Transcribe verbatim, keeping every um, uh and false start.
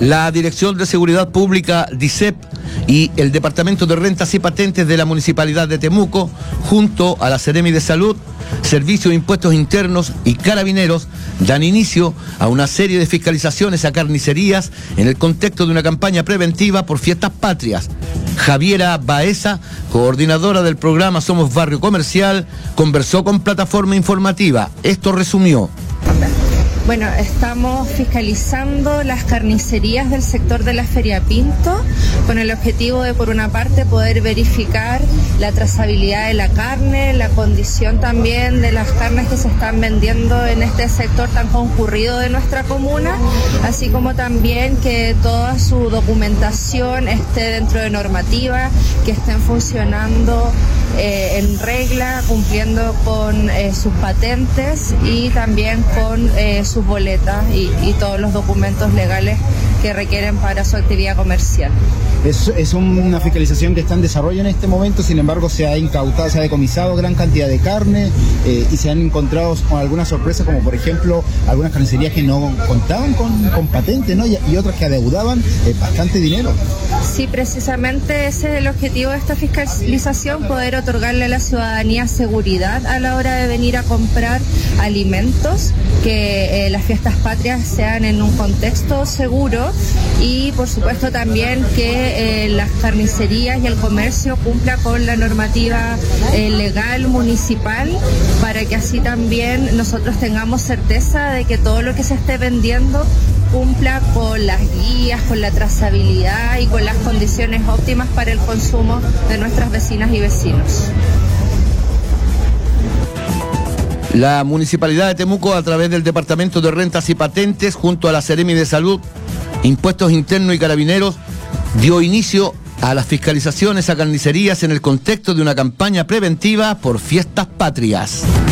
La Dirección de Seguridad Pública, DICEP, y el Departamento de Rentas y Patentes de la Municipalidad de Temuco, junto a la Seremi de Salud, Servicio de Impuestos Internos y Carabineros, dan inicio a una serie de fiscalizaciones a carnicerías en el contexto de una campaña preventiva por fiestas patrias. Javiera Baeza, coordinadora del programa Somos Barrio Comercial, conversó con Plataforma Informativa. Esto resumió. Bueno, estamos fiscalizando las carnicerías del sector de la Feria Pinto con el objetivo de, por una parte, poder verificar la trazabilidad de la carne, la condición también de las carnes que se están vendiendo en este sector tan concurrido de nuestra comuna, así como también que toda su documentación esté dentro de normativa, que estén funcionando eh, en regla, cumpliendo con eh, sus patentes y también con eh, sus boletas y, y todos los documentos legales que requieren para su actividad comercial. Es, es una fiscalización que está en desarrollo en este momento, sin embargo se ha incautado, se ha decomisado gran cantidad de carne eh, y se han encontrado con algunas sorpresas, como por ejemplo algunas carnicerías que no contaban con, con patente, ¿no? y, y otras que adeudaban eh, bastante dinero. Sí, precisamente ese es el objetivo de esta fiscalización, poder otorgarle a la ciudadanía seguridad a la hora de venir a comprar alimentos, que eh, las fiestas patrias sean en un contexto seguro y por supuesto también que eh, las carnicerías y el comercio cumpla con la normativa eh, legal municipal, para que así también nosotros tengamos certeza de que todo lo que se esté vendiendo cumpla con las guías, con la trazabilidad y con las condiciones óptimas para el consumo de nuestras vecinas y vecinos. La Municipalidad de Temuco, a través del Departamento de Rentas y Patentes, junto a la Seremi de Salud, Impuestos Internos y Carabineros, dio inicio a las fiscalizaciones a carnicerías en el contexto de una campaña preventiva por fiestas patrias.